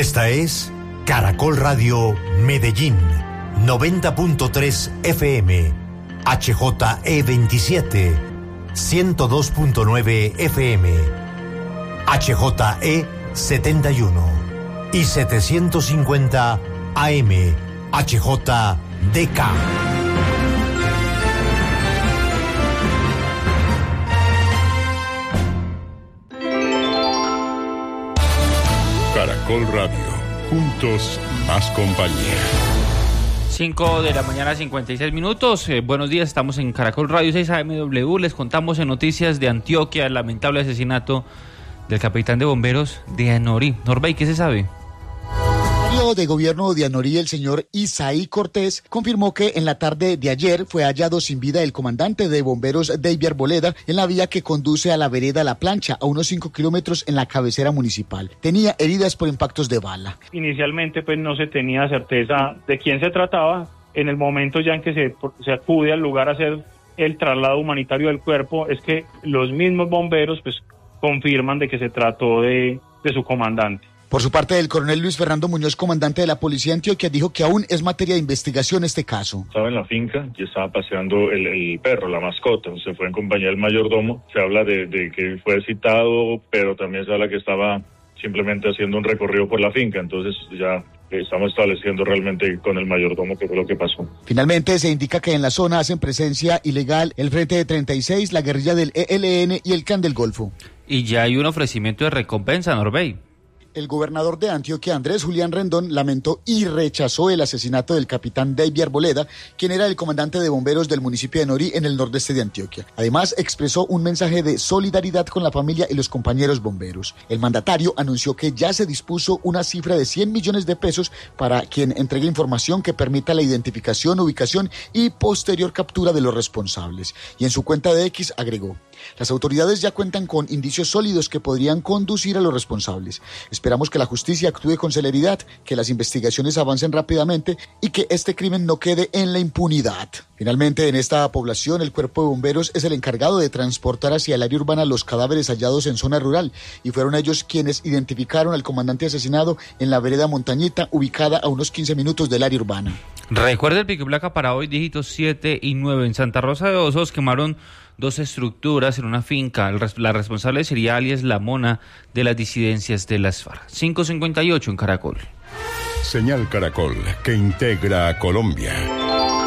Esta es Caracol Radio Medellín, 90.3 FM, HJE27, 102.9 FM, HJE71 y 750 AM, HJDK. Caracol Radio, juntos más compañía. 5 de la mañana, 56 minutos. Buenos días, estamos en Caracol Radio 6 AMW. Les contamos en noticias de Antioquia el lamentable asesinato del capitán de bomberos de Anorí. Norbey, ¿qué se sabe? El de gobierno de Anorí, el señor Isaí Cortés, confirmó que en la tarde de ayer fue hallado sin vida el comandante de bomberos David Arboleda en la vía que conduce a la vereda La Plancha, a unos 5 kilómetros en la cabecera municipal. Tenía heridas por impactos de bala. Inicialmente pues no se tenía certeza de quién se trataba. En el momento ya en que se acude al lugar a hacer el traslado humanitario del cuerpo, es que los mismos bomberos pues confirman de que se trató de su comandante. Por su parte, el coronel Luis Fernando Muñoz, comandante de la Policía de Antioquia, dijo que aún es materia de investigación este caso. Estaba en la finca y estaba paseando el perro, la mascota. Se fue en compañía del mayordomo. Se habla de que fue citado, pero también se habla que estaba simplemente haciendo un recorrido por la finca. Entonces ya estamos estableciendo realmente con el mayordomo qué fue lo que pasó. Finalmente, se indica que en la zona hacen presencia ilegal el Frente de 36, la guerrilla del ELN y el Clan del Golfo. Y ya hay un ofrecimiento de recompensa, Norbey. El gobernador de Antioquia, Andrés Julián Rendón, lamentó y rechazó el asesinato del capitán David Arboleda, quien era el comandante de bomberos del municipio de Anorí en el nordeste de Antioquia. Además, expresó un mensaje de solidaridad con la familia y los compañeros bomberos. El mandatario anunció que ya se dispuso una cifra de 100 millones de pesos para quien entregue información que permita la identificación, ubicación y posterior captura de los responsables. Y en su cuenta de X agregó: las autoridades ya cuentan con indicios sólidos que podrían conducir a los responsables. Esperamos que la justicia actúe con celeridad, que las investigaciones avancen rápidamente y que este crimen no quede en la impunidad. Finalmente, en esta población, el Cuerpo de Bomberos es el encargado de transportar hacia el área urbana los cadáveres hallados en zona rural, y fueron ellos quienes identificaron al comandante asesinado en la vereda Montañita, ubicada a unos 15 minutos del área urbana. Recuerda el pico y placa para hoy, dígitos 7 y 9. En Santa Rosa de Osos quemaron 2 estructuras en una finca. La responsable sería alias La Mona de las disidencias de las FARC. 5:58 en Caracol. Señal Caracol, que integra a Colombia.